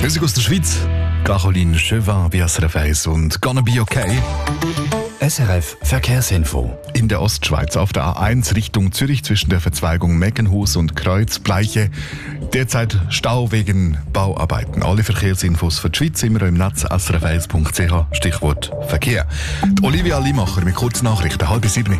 Musik aus der Schweiz. Caroline Chauvin bei SRF 1 und «Gonna be okay». SRF Verkehrsinfo. In der Ostschweiz auf der A1 Richtung Zürich zwischen der Verzweigung Meckenhus und Kreuzbleiche. Derzeit Stau wegen Bauarbeiten. Alle Verkehrsinfos für die Schweiz immer im Netz srf1.ch, Stichwort Verkehr. Die Olivia Limacher mit kurzen Nachrichten, 6:30.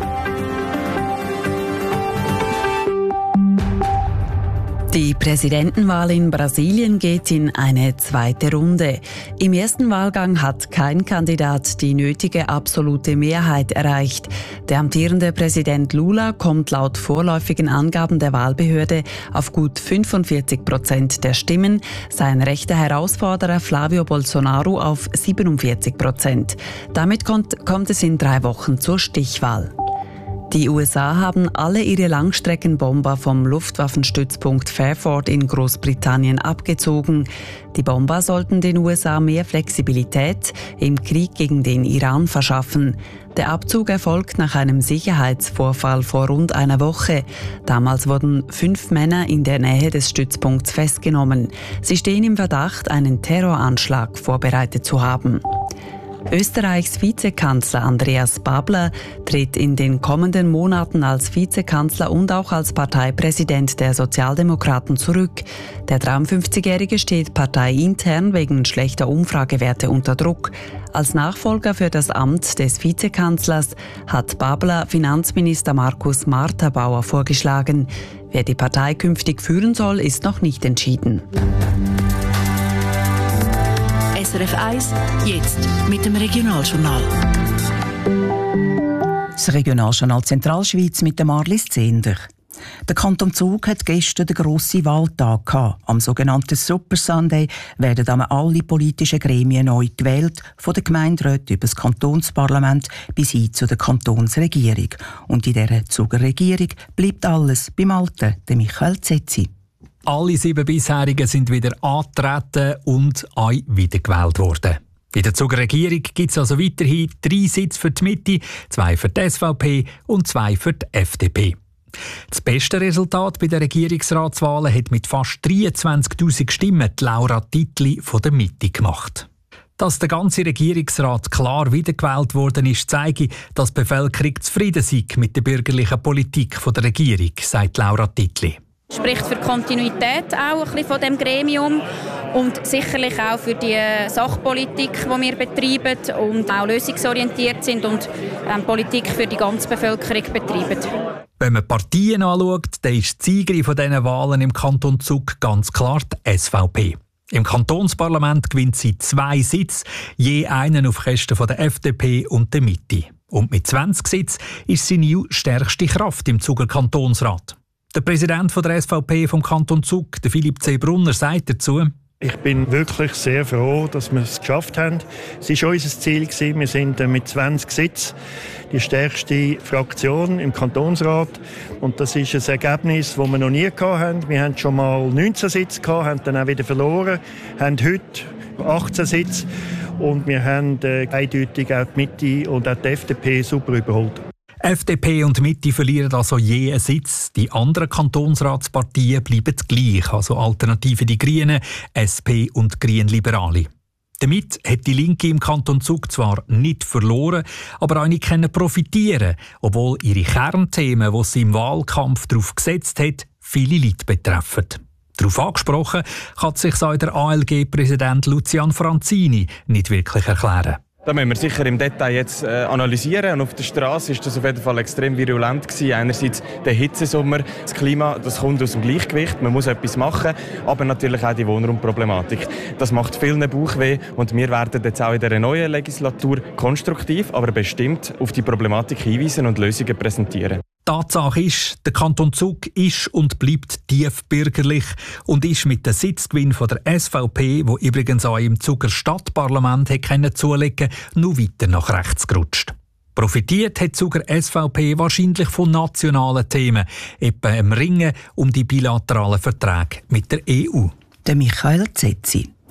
Die Präsidentenwahl in Brasilien geht in eine zweite Runde. Im ersten Wahlgang hat kein Kandidat die nötige absolute Mehrheit erreicht. Der amtierende Präsident Lula kommt laut vorläufigen Angaben der Wahlbehörde auf gut 45% der Stimmen, sein rechter Herausforderer Flavio Bolsonaro auf 47%. Damit kommt es in 3 Wochen zur Stichwahl. Die USA haben alle ihre Langstreckenbomber vom Luftwaffenstützpunkt Fairford in Großbritannien abgezogen. Die Bomber sollten den USA mehr Flexibilität im Krieg gegen den Iran verschaffen. Der Abzug erfolgt nach einem Sicherheitsvorfall vor rund einer Woche. Damals wurden 5 Männer in der Nähe des Stützpunkts festgenommen. Sie stehen im Verdacht, einen Terroranschlag vorbereitet zu haben. Österreichs Vizekanzler Andreas Babler tritt in den kommenden Monaten als Vizekanzler und auch als Parteipräsident der Sozialdemokraten zurück. Der 53-Jährige steht parteiintern wegen schlechter Umfragewerte unter Druck. Als Nachfolger für das Amt des Vizekanzlers hat Babler Finanzminister Markus Marterbauer vorgeschlagen. Wer die Partei künftig führen soll, ist noch nicht entschieden. SRF 1, jetzt mit dem Regionaljournal. Das Regionaljournal Zentralschweiz mit dem Marlies Zehnder. Der Kanton Zug hat gestern den grossen Wahltag gehabt. Am sogenannten Super Sunday werden alle politischen Gremien neu gewählt, von der Gemeinderäten über das Kantonsparlament bis hin zu der Kantonsregierung. Und in dieser Zuger Regierung bleibt alles beim Alten, der Michael Zetzi. Alle 7 bisherigen sind wieder angetreten und wiedergewählt worden. In der Zuger Regierung gibt es also weiterhin 3 Sitze für die Mitte, 2 für die SVP und 2 für die FDP. Das beste Resultat bei den Regierungsratswahlen hat mit fast 23'000 Stimmen die Laura Titli von der Mitte gemacht. Dass der ganze Regierungsrat klar wiedergewählt worden ist, zeige, dass die Bevölkerung zufrieden sei mit der bürgerlichen Politik der Regierung, sagt Laura Titli. Spricht für die Kontinuität auch ein bisschen von dem Gremium und sicherlich auch für die Sachpolitik, die wir betreiben und auch lösungsorientiert sind und Politik für die ganze Bevölkerung betreiben. Wenn man Partien anschaut, dann ist die Siegerin von diesen Wahlen im Kanton Zug ganz klar die SVP. Im Kantonsparlament gewinnt sie 2 Sitze, je einen auf Kosten von der FDP und der Mitte. Und mit 20 Sitzen ist sie die stärkste Kraft im Zuger Kantonsrat. Der Präsident der SVP vom Kanton Zug, der Philipp C. Brunner, sagt dazu: Ich bin wirklich sehr froh, dass wir es geschafft haben. Es war unser Ziel. Wir sind mit 20 Sitzen die stärkste Fraktion im Kantonsrat. Und das ist ein Ergebnis, das wir noch nie hatten. Wir hatten schon mal 19 Sitze, haben dann auch wieder verloren, haben heute 18 Sitze. Und wir haben eindeutig auch die Mitte und auch die FDP super überholt. FDP und Mitte verlieren also je einen Sitz. Die anderen Kantonsratsparteien bleiben gleich, also Alternative die Grünen, SP und Grünliberale. Damit hat die Linke im Kanton Zug zwar nicht verloren, aber auch nicht profitieren, obwohl ihre Kernthemen, die sie im Wahlkampf darauf gesetzt hat, viele Leute betreffen. Darauf angesprochen kann sich auch der ALG-Präsident Lucian Franzini nicht wirklich erklären. Da müssen wir sicher im Detail jetzt analysieren. Und auf der Straße war das auf jeden Fall extrem virulent gewesen. Einerseits der Hitzesommer, das Klima, das kommt aus dem Gleichgewicht. Man muss etwas machen, aber natürlich auch die Wohnraumproblematik. Das macht vielen Bauchweh und wir werden jetzt auch in dieser neuen Legislatur konstruktiv, aber bestimmt auf die Problematik hinweisen und Lösungen präsentieren. Tatsache ist, der Kanton Zug ist und bleibt tiefbürgerlich und ist mit dem Sitzgewinn von der SVP, wo übrigens auch im Zuger Stadtparlament zulegen, nur weiter nach rechts gerutscht. Profitiert hat die Zuger SVP wahrscheinlich von nationalen Themen, etwa im Ringen um die bilateralen Verträge mit der EU. Der Michael Zetzi.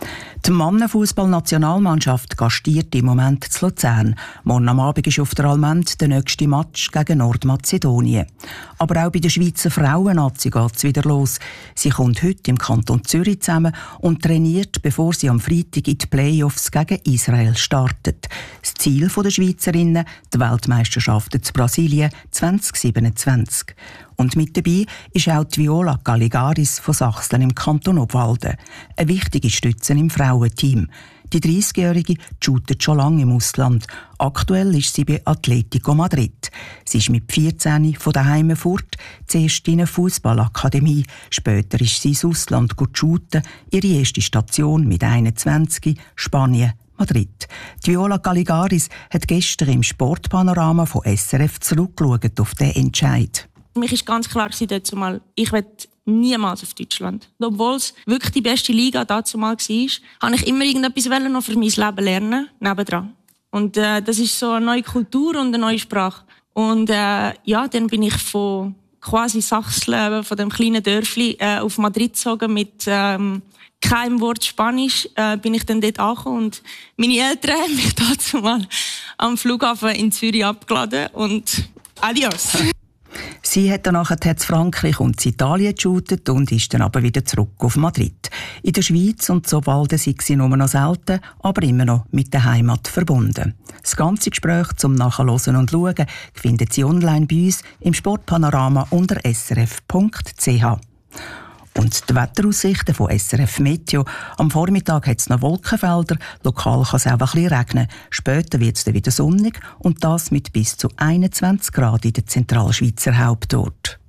Die Mannenfußball-Nationalmannschaft gastiert im Moment zu Luzern. Morgen am Abend ist auf der Allmend der nächste Match gegen Nordmazedonien. Aber auch bei der Schweizer Frauen-Nazi geht es wieder los. Sie kommt heute im Kanton Zürich zusammen und trainiert, bevor sie am Freitag in die Playoffs gegen Israel startet. Das Ziel der Schweizerinnen, die Weltmeisterschaft in Brasilien 2027. Und mit dabei ist auch die Viola Galligaris von Sachsen im Kanton Obwalden. Eine wichtige Stütze im Frauenteam. Die 30-Jährige shootet schon lange im Ausland. Aktuell ist sie bei Atletico Madrid. Sie ist mit 14 von daheim fort, zuerst in eine Fußballakademie. Später ist sie ins Ausland shooten. Ihre erste Station mit 21, Spanien, Madrid. Die Viola Galligaris hat gestern im Sportpanorama von SRF zurückgeschaut auf den Entscheid. Für mich war ganz klar dort zumal, ich will niemals auf Deutschland. Obwohl es wirklich die beste Liga dazu mal war, habe ich immer irgendetwas noch für mein Leben lernen, nebendran. Und das ist so eine neue Kultur und eine neue Sprache. Und dann bin ich von quasi Sachsen, von dem kleinen Dörfli, auf Madrid gezogen mit keinem Wort Spanisch. Bin ich dann dort angekommen und meine Eltern haben mich dazu mal am Flughafen in Zürich abgeladen und adios. Sie hat danach in Frankreich und in Italien geshootet und ist dann aber wieder zurück auf Madrid. In der Schweiz und so bald sei sie nur noch selten, aber immer noch mit der Heimat verbunden. Das ganze Gespräch zum Nachhören und Schauen finden Sie online bei uns im Sportpanorama unter srf.ch. Und die Wetteraussichten von SRF Meteo. Am Vormittag hat es noch Wolkenfelder, lokal kann es auch ein bisschen regnen. Später wird es dann wieder sonnig und das mit bis zu 21 Grad in der Zentralschweizer Hauptort.